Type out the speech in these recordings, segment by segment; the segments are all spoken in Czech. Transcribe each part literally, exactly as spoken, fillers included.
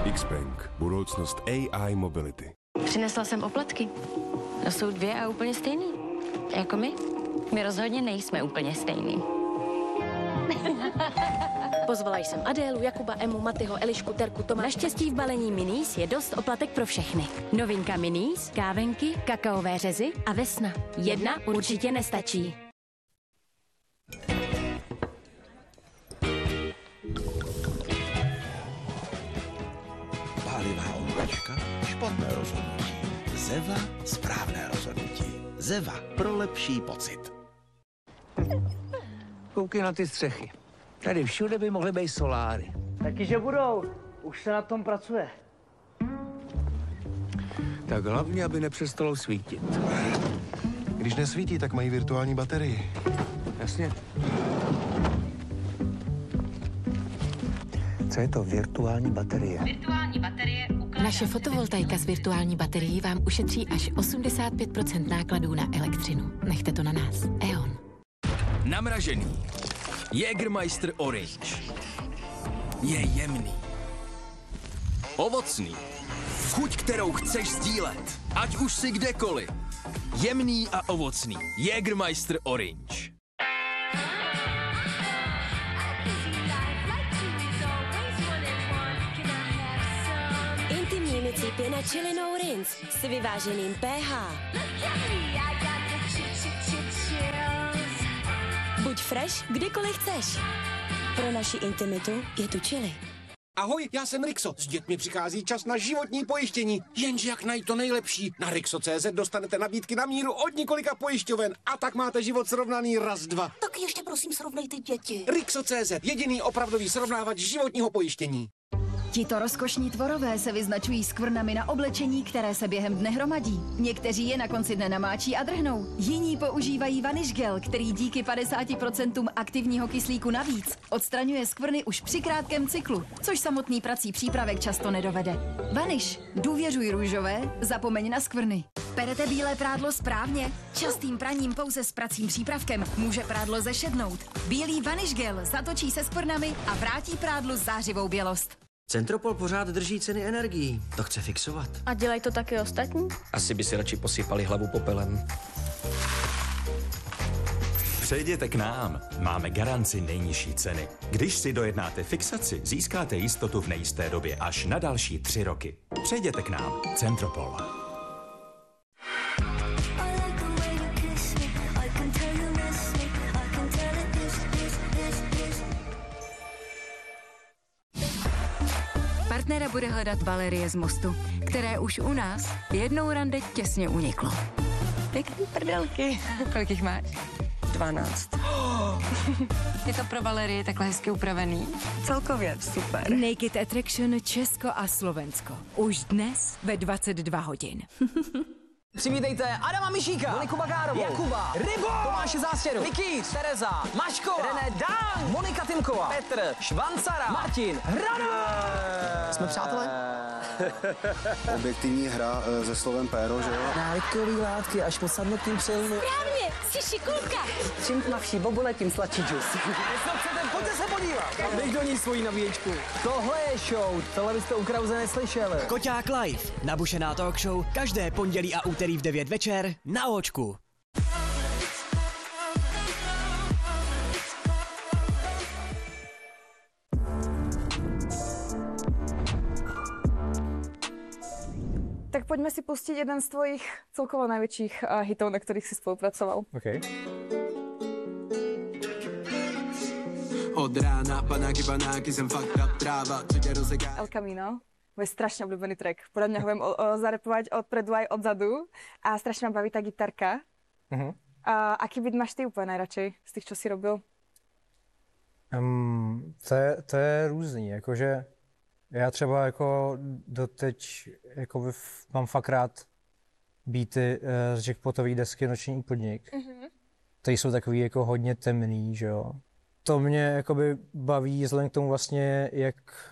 X-Bank. Budoucnost A I mobility. Přinesla jsem oplatky. No jsou dvě a úplně stejný. Jako my. My rozhodně nejsme úplně stejný. Pozvala jsem Adélu, Jakuba, Emu, Matyho, Elišku, Terku, Tomáše. Naštěstí v balení Minis je dost oplatek pro všechny. Novinka Minis, kávenky, kakaové řezy a vesna. Jedna určitě nestačí. Pálivá omračka, špatné rozhodnutí. Zeva, správné rozhodnutí. Zeva pro lepší pocit. Koukej na ty střechy. Tady všude by mohly být soláry. Taky, že budou. Už se na tom pracuje. Tak hlavně, aby nepřestalo svítit. Když nesvítí, tak mají virtuální baterii. Jasně. Co je to virtuální baterie? Virtuální baterie ukládá... Naše fotovoltaika s virtuální baterií vám ušetří až osmdesát pět procent nákladů na elektřinu. Nechte to na nás. E O N. Namražený. Jägermeister Orange. Je jemný. Ovocný. Chuť, kterou chceš sdílet. Ať už si kdekoliv. Jemný a ovocný. Jägermeister Orange. Intimní mycí pěna Chili No Rinse s vyváženým pH. Buď fresh, kdykoliv chceš. Pro naši intimitu je tu Chili. Ahoj, já jsem Rixo. S dětmi přichází čas na životní pojištění. Jenže jak najít to nejlepší? Na Rixo tečka cé zet dostanete nabídky na míru od několika pojišťoven. A tak máte život srovnaný raz, dva. Tak ještě prosím srovnejte děti. Rixo tečka cé zet, jediný opravdový srovnávač životního pojištění. Tito rozkošní tvorové se vyznačují skvrnami na oblečení, které se během dne hromadí. Někteří je na konci dne namáčí a drhnou. Jiní používají Vanish Gel, který díky padesáti procentům aktivního kyslíku navíc odstraňuje skvrny už při krátkém cyklu, což samotný prací přípravek často nedovede. Vanish, důvěřuj růžové, zapomeň na skvrny. Perete bílé prádlo správně? Častým praním pouze s pracím přípravkem může prádlo zešednout. Bílý Vanish Gel zatočí se skvrnami a vrátí prádlu zářivou bělost. Centropol pořád drží ceny energií. To chce fixovat. A dělají to taky ostatní? Asi by si radši posypali hlavu popelem. Přejděte k nám. Máme garanci nejnižší ceny. Když si dojednáte fixaci, získáte jistotu v nejisté době až na další tři roky. Přejděte k nám. Centropol. Partnera bude hledat Valerie z Mostu, které už u nás jednou rande těsně uniklo. Pěkný prdelky. Kolik jich máš? dvanáct. Oh. Je to pro Valerie takhle hezky upravený? Celkově super. Naked Attraction Česko a Slovensko. Už dnes ve dvacet dva hodin. Přivítejte Adama Mišíka, Moniku Bagárovou, Jakuba, Rybo, Tomáše Zástěru, Nikýř, Tereza, Maškova, René Dán, Monika Timková, Petr, Švancara, Martin, Hranou. Jsme přátelé? Objektivní hra se slovem péro, že jo? Návykový látky až po samotným přilnu. Správně, jsi šikulka. Čím tmavší bobule, tím sladší džus. Pojďte se podívat. Dej do ní svoji nabíječku. Tohle je show, tohle byste u Krause neslyšeli. Koťák live, nabušená talk show, každé pondělí a úterý v devět večer na Očku. Tak pojďme si pustit jeden z tvojich celkovo největších uh, hitů, na kterých jsi spolupracoval. Okay. Od rána panáky, panáky, jsem fakt up, tráva, co tě rozegá. El Camino, je strašně oblíbený track. Podle mě ho vím zarepovať odpredu aj odzadu a strašně mě baví ta gitarka. Uh-huh. A aký beat máš ty úplně nejradšej z těch, co jsi robil? Um, to, je, to je různý, jakože já třeba jako doteď jako mám fakt rád beaty z Jackpotový desky Noční podnik. Mm-hmm. Ty jsou takový jako hodně temný, že jo. To mě jakoby baví vzhledem k tomu vlastně, jak,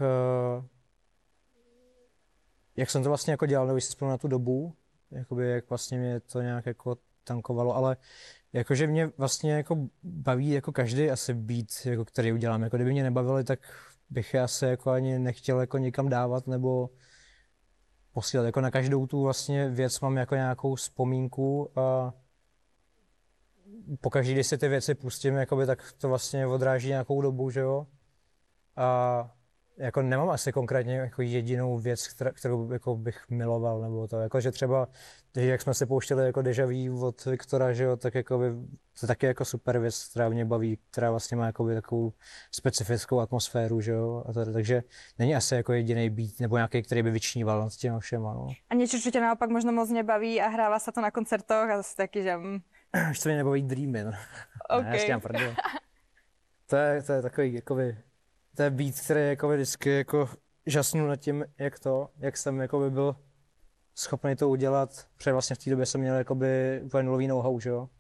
jak jsem to vlastně jako dělal, nebo si vzpomínám na tu dobu, jakoby jak vlastně mě to nějak jako tankovalo, ale jakože mě vlastně jako baví jako každý asi beat, jako který udělám. Jako kdyby mě nebavili, tak bych asi jako ani nechtěl jako nikam dávat nebo posílat. Jako na každou tu vlastně věc mám jako nějakou vzpomínku a pokaždé, když si ty věci pustím, jakoby, tak to vlastně odráží nějakou dobu, že jo. A jako nemám asi konkrétně jako jedinou věc, která, kterou jako bych miloval, nebo to, jako že třeba, jak jsme si pouštěli jako Deja Vu od Viktora, že jo, tak jako by, to taky jako super věc, která mě baví, která vlastně má jakoby takovou specifickou atmosféru, že jo, a to, takže není asi jako jediný beat, nebo nějaký, který by vyčníval nad těma všema, no. A niečo, čo ťa naopak možno moc nebaví a hráva sa to na koncertoch a si taký, že... Už to mě nebaví Dreamy, no. Okay. Ne, to je, to je takový, jakoby, to je beat, který jako vždycky jako žasnu nad tím, jak to, jak jsem jakoby byl schopný to udělat, protože vlastně v té době jsem měl jakoby úplně nulový know-how, že jo.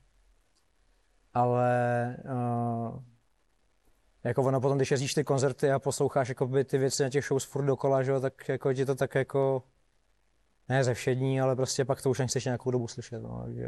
Ale uh, jako ono potom, když jezdíš ty koncerty a posloucháš jakoby ty věci na těch shows furt dokola, že jo, tak jako ti to tak jako, ne ze všední, ale prostě pak to už nechceš nějakou dobu slyšet, no, takže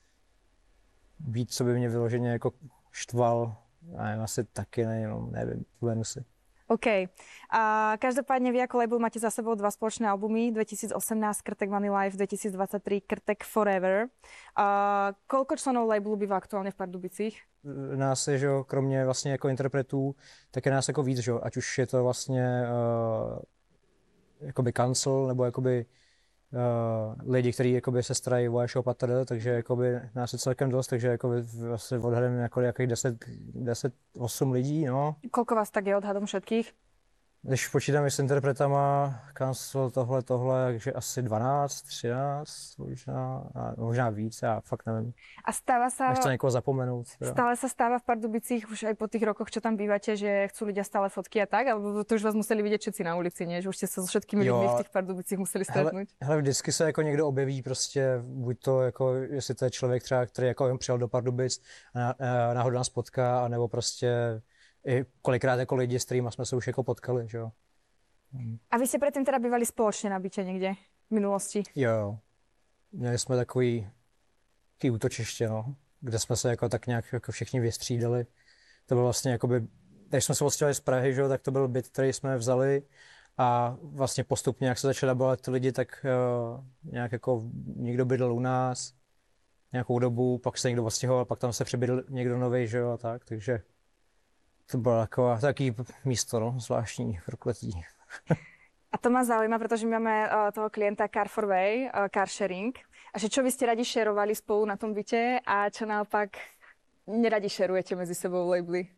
beat, co by mě vyloženě jako štval, nevím, asi taky nevím, nevím, povenu si. OK. A každopádne vy ako label máte za sebou dva spoločné albumy, dvetisícosemnásť Krtek Money Life, dvetisícdvadsaťtri Krtek Forever. A koľko členov labelu býva aktuálne v Pardubicích? Nás je, že kromě vlastně jako interpretů, tak je nás jako víc, že ať už je to vlastně uh, jakoby cancel, nebo jakoby Uh, lidi, kteří jakoby se starají o e-shop a tady, takže jakoby nás je celkem dost, takže jakoby asi odhadem jako nějakých deset osm lidí, no. Koľko vás tak je odhadom všetkých? Když počítáme s interpretama, cancel tohle, tohle, takže asi dvanáct, třináct, možná, možná víc, já fakt nevím. A stáva sa... Nechci někoho zapomenout. Teda. Stále sa stáva v Pardubicích, už aj po tých rokoch, čo tam bývate, že chcú ľudia stále fotky a tak? Alebo to už vás museli vidieť všetci na ulici, nie? Že už ste sa so všetkými jo, ľuďmi v tých Pardubicích museli stretnúť? Hele, hele, vždycky se jako někdo objeví prostě, buď to jako, jestli to je člověk třeba, který jako přijel do Pardubic a náhodou nás potká, anebo prostě i kolikrát jako lidi, s kterými jsme se už jako potkali, že jo. A vy ste predtým teda bývali spoločne na byte niekde v minulosti? Jo, jo. Měli jsme takový, takový útočiště, no, kde jsme se jako tak nějak jako všichni vystřídali. To bylo vlastně jakoby, když jsme se odstěhovali z Prahy, že jo, tak to byl byt, který jsme vzali a vlastně postupně, jak se začali dabovat ty lidi, tak uh, nějak jako někdo bydlel u nás nějakou dobu, pak se někdo odstěhoval, pak tam se přibydl někdo novej, že jo, a tak, takže to bylo taková, taký místo, no, zvláštní, prokletí. A to ma zaujíma, pretože my máme uh, toho klienta Car for Way, uh, car sharing. A že čo by ste radi šerovali spolu na tom byte a čo naopak neradi šerujete mezi sebou labely?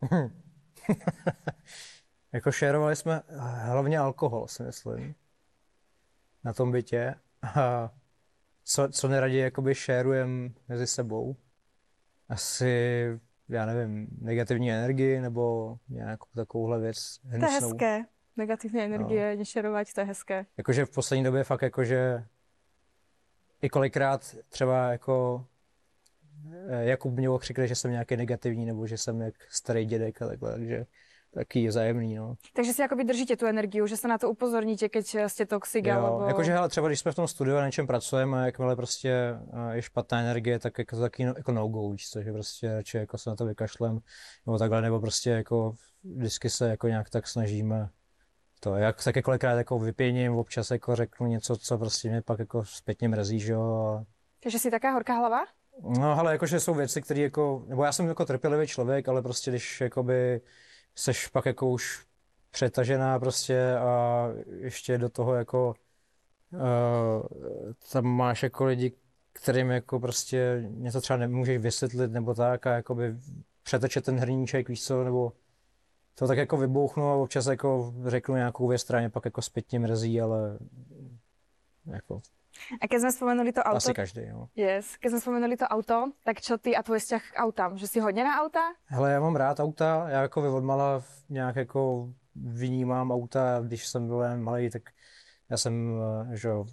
Jako šerovali jsme hlavně alkohol, si myslím, na tom bytě. A co, co neradi jakoby šerujeme mezi sebou? Asi, já nevím, negativní energii nebo nějakou takovouhle věc hnusnou. To je hezké. Negativní energie, no. Nešerovat, to je hezké. Jakože v poslední době fakt jakože i kolikrát třeba jako Jakub mě okřikne, že jsem nějaký negativní nebo že jsem jak starý dědek a takhle, takže taky vzájemný, no. Takže si jakoby držíte tu energiu, že se na to upozorníte, keď jste toxic, alebo... Jakože hele, třeba když jsme v tom studiu a na něčem pracujeme a jakmile prostě je špatná energie, tak jako taky no, jako no-go, víš co, že prostě radši jako se na to vykašlem, nebo takhle, nebo prostě jako vždycky se jako nějak tak snažíme to, jak taky kolikrát jako vypěním, občas jako řeknu něco, co prostě mě pak jako zpětně mrzí, že jo. Takže jsi taká horká hlava? No, ale jakože jsou věci, které jako, nebo já jsem jako trpělivý člověk, ale prostě když jakoby seš pak jako už přetažená prostě a ještě do toho jako uh, tam máš jako lidi, kterým jako prostě něco třeba nemůžeš vysvětlit nebo tak a jakoby přeteče ten hrníček, víš co, nebo to tak jako vybouchnu a občas jako řeknu nějakou věc, která mě pak jako zpětně mrzí, ale jako... A keď sme spomenuli to auto... Asi každý, jo. Yes. Keď sme spomenuli to auto, tak čo ty a tvoj vzťah k autám? Že si hodně na auta? Hele, já mám rád auta, já jako odmala nějak jako vnímám auta, když jsem byl jen malý, tak já jsem, že jo,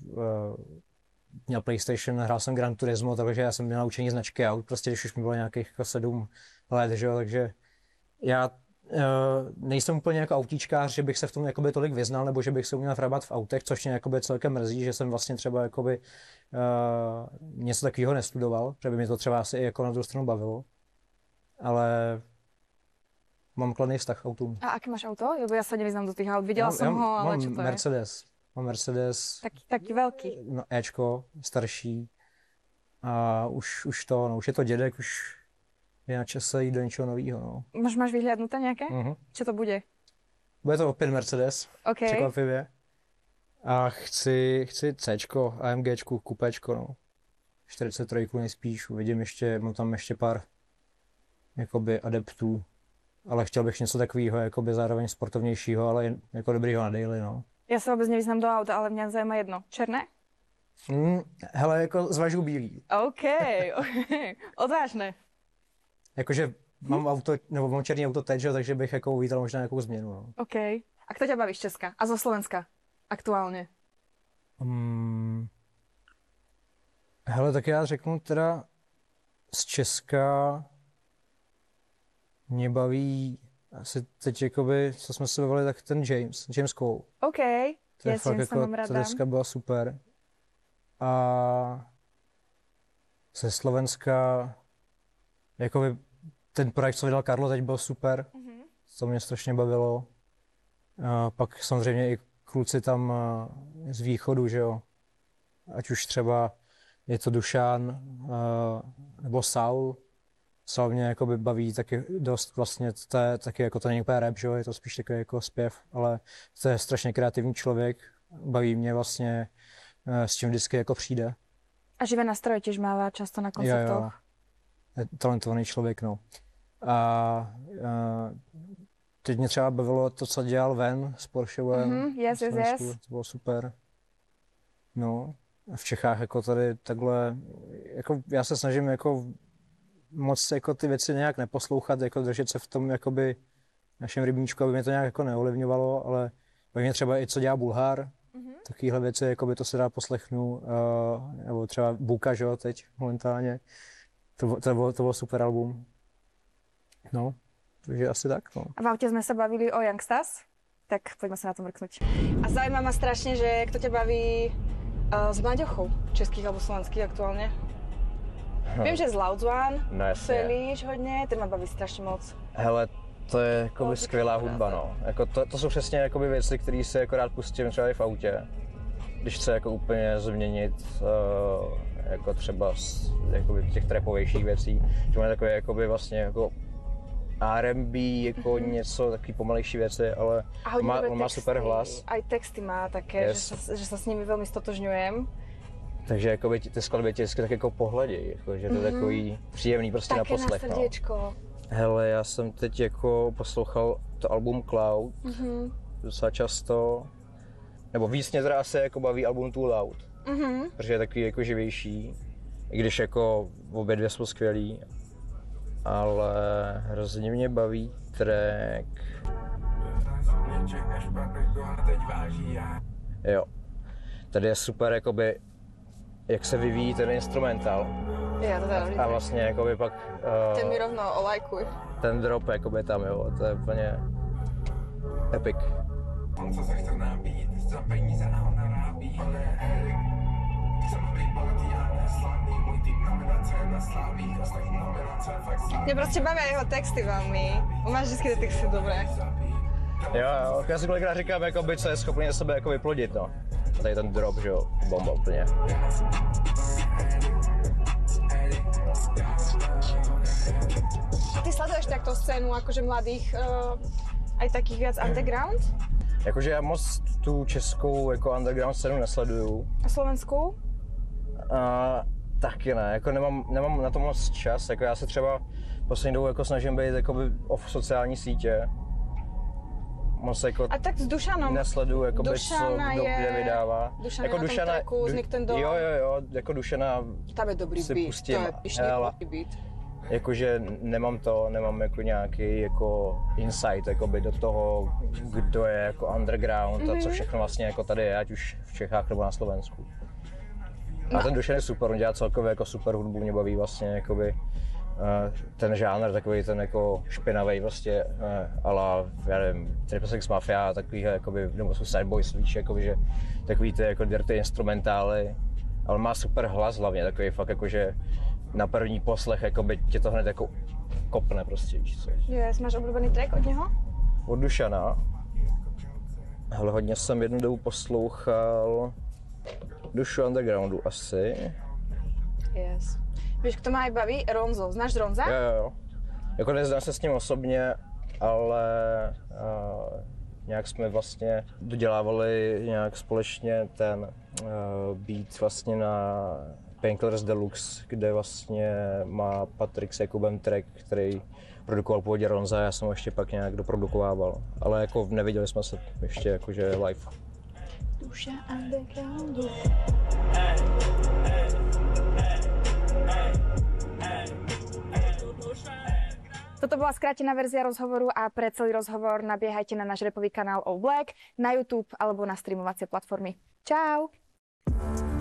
měl PlayStation, hrál jsem Gran Turismo, takže já jsem měl naučení značky aut, prostě když už mi bylo nějakých jako sedm let, že jo, takže já Uh, nejsem úplně jako autíčkář, že bych se v tom jakoby tolik vyznal, nebo že bych se uměl hrabat v autech, což mě jakoby celkem mrzí, že jsem vlastně třeba jakoby, uh, něco takového nestudoval, že by mě to třeba asi i jako na druhou stranu bavilo. Ale mám kladný vztah k autům. A aký máš auto? Jo, já se nevyznám do těch aut. Viděla já, jsem já ho, ale mám čo to Mercedes. je? Mám Mercedes. Taký, taký velký. No, Ečko, starší. A už, už to, no, už je to dědek, už je na čase jít do něčeho nového, no. Máš, máš vyhlédnuté nějaké? Mhm. Co to bude? Bude to opět Mercedes, okay. překvapivě. A chci, chci Cčko, AMGčku, kupečko, no. čtyřicet tři nejspíš, uvidím ještě, mám tam ještě pár jakoby adeptů. Ale chtěl bych něco takového, jakoby zároveň sportovnějšího, ale jako dobrýho na daily, no. Já se vůbec nevyznám do auta, ale mě zajímá jedno. Černé? Mm, hele, jako zvažuji bílý. OK, okay. Odvážné. Jakože mám auto, nebo mám černý auto teď, takže bych jako uvítal možná nějakou změnu, no. OK. A kdo tě baví z Česka? A zo Slovenska? Aktuálně? Mm, hele, tak já řeknu teda z Česka mě baví asi teď jakoby, co jsme se bavili, tak ten James, James Cole. OK, to je já fakt jako, ta deska byla super. A ze Slovenska, jakoby ten projekt, co vydal Karlo, teď byl super, mm-hmm. to mě strašně bavilo. A pak samozřejmě i kluci tam z východu, že jo, ať už třeba je to Dušan nebo Saul. Saul mě jakoby baví taky dost vlastně, to je taky jako to není úplně rap, že jo, je to spíš takový jako zpěv, ale to je strašně kreativní člověk, baví mě vlastně, s čím vždycky jako přijde. A živé nástroje těž mává často na koncertoch. Jo, jo. Je talentovaný člověk, no. A, a teď mě třeba bavilo to, co dělal Ven s Porschevem. Mm-hmm, yes, yes, yes. To bylo super. No, a v Čechách jako tady takhle, jako já se snažím jako moc jako ty věci nějak neposlouchat, jako držet se v tom jakoby našem rybníčku, aby mě to nějak jako neovlivňovalo, ale baví mě třeba i co dělá Bulhár, mm-hmm. takovýhle věci, jakoby to se dá poslechnu, uh, nebo třeba Buka, že jo, teď momentálně, to, to, bylo, to bylo super album. No, takže asi tak, no. A v autě jsme se bavili o Youngstars, tak pojďme se na to mrknout. A zajímá mě strašně, že kdo tě baví uh, s mlaďochou, českých alebo slovenských aktuálně? No. Vím, že z Loud One, no, Felíš hodně, ten mě baví strašně moc. Hele, to je jakoby skvělá hudba, no. Jako to, to jsou přesně jakoby věci, které si jako rád pustím třeba i v autě. Když chci jako úplně změnit uh, jako třeba z jakoby těch trapovějších věcí. Že mám takové jakoby vlastně jako R and B, jako mm-hmm. něco, takový pomalejší věci, ale má, on má super hlas. A i texty má také, yes. že, se, že se s nimi velmi stotožňujem. Takže jakoby ty skladby tě vždycky tak jako pohledí, jako, že to je mm-hmm. takový příjemný prostě také na poslech. Na srdíčko. No. Hele, já jsem teď jako poslouchal to album Cloud mm-hmm. docela často, nebo víc mě teda asi jako baví album Too Loud, mm-hmm. protože je takový jako živější, i když jako obě dvě jsou skvělý, ale hrozně mě baví track. Jo, tady je super jakoby, jak se vyvíjí ten instrumentál. Já to teda a vlastně jakoby pak... Uh, ten mi rovno olajkuj. Ten drop jakoby tam, jo, to je úplně epic. On co se chce nabít, za peníze a on narábí. Mě prostě baví jeho texty velmi. On má vždycky ty texty dobré. Jo, jo, já si kolikrát říkám, jakoby, co je schopný na sebe jako vyplodit, no. A tady ten drop, že jo, bomba úplně. Ty sleduješ takto scénu, akože mladých, uh, aj takých viac underground? Jakože já moc tu českou jako underground scénu nesleduju. A slovenskou? A taky ne, jako nemám, nemám na to moc čas, jako já se třeba poslední dobou jako snažím být jakoby off sociální sítě. Moc jako a tak s Dušanom. Nesleduju, jakoby, Dušana co je... kde vydává. Dušana jako je na tom Dušana, tracku, Znik ten dom. Jo, jo, jo, jako Dušana tam je dobrý si beat, pustím, to je pišný beat. Jakože nemám to, nemám jako nějaký jako insight jakoby do toho, kdo je jako underground mm-hmm. a co všechno vlastně jako tady je, ať už v Čechách nebo na Slovensku. No. A ten Dušan je super, on dělá celkově jako super hudbu, mě baví vlastně jakoby uh, ten žánr, takový ten jako špinavý vlastně, uh, ala, já nevím, Triple Six Mafia, takový jakoby, nebo jsou Sad Boys, víš, jakoby, že takový ty jako dirty instrumentály, ale má super hlas hlavně, takový fakt jakože na první poslech jakoby tě to hned jako kopne prostě, víš co. Yes, máš oblíbený track od něho? Od Dušana. Hele, hodně jsem jednu dobu poslouchal Dušu Undergroundu asi. Yes. Víš, kdo má i baví? Ronzo. Znáš Ronza? Jo, jo, jo. Jako neznám se s ním osobně, ale uh, nějak jsme vlastně dodělávali nějak společně ten uh, beat vlastně na Painkillers Deluxe, kde vlastně má Patrik s Jakubem track, který produkoval původně Ronza, já jsem ho ještě pak nějak doprodukovával. Ale jako neviděli jsme se ještě jakože live. Duša Undergroundu. Toto bola skrátená verzia rozhovoru a pre celý rozhovor nabiehajte na náš rapový kanál All Black, na YouTube alebo na streamovacie platformy. Čau!